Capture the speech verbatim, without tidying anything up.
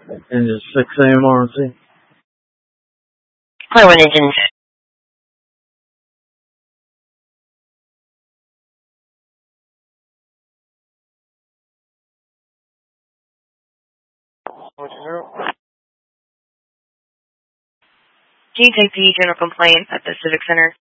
And just six A M R C. Clear one engines. Can you take the general complaint at the Civic Center?